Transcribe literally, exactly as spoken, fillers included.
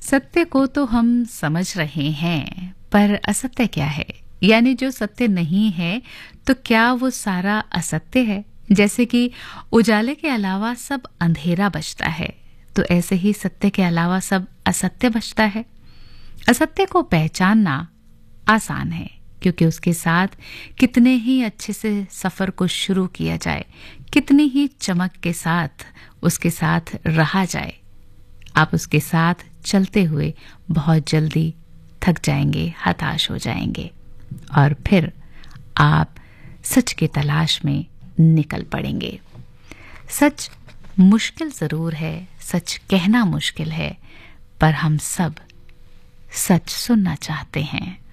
सत्य को तो हम समझ रहे हैं, पर असत्य क्या है? यानी जो सत्य नहीं है, तो क्या वो सारा असत्य है? जैसे कि उजाले के अलावा सब अंधेरा बचता है, तो ऐसे ही सत्य के अलावा सब असत्य बचता है। असत्य को पहचानना आसान है, क्योंकि उसके साथ कितने ही अच्छे से सफर को शुरू किया जाए, कितनी ही चमक के साथ उसके साथ रहा जाए, आप उसके साथ चलते हुए बहुत जल्दी थक जाएंगे, हताश हो जाएंगे और फिर आप सच की तलाश में निकल पड़ेंगे। सच मुश्किल जरूर है, सच कहना मुश्किल है, पर हम सब सच सुनना चाहते हैं।